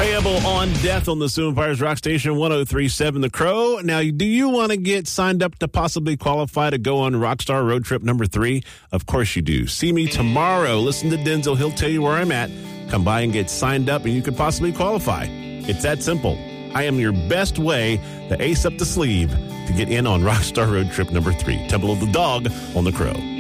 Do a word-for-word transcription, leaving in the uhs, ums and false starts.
Payable on death on the Sioux Empires Rock Station one oh three point seven The Crow. Now, do you want to get signed up to possibly qualify to go on Rockstar Road Trip number three? Of course you do. See me tomorrow. Listen to Denzel. He'll tell you where I'm at. Come by and get signed up, and you could possibly qualify. It's that simple. I am your best way, the ace up the sleeve, to get in on Rockstar Road Trip number three. Temple of the Dog on The Crow.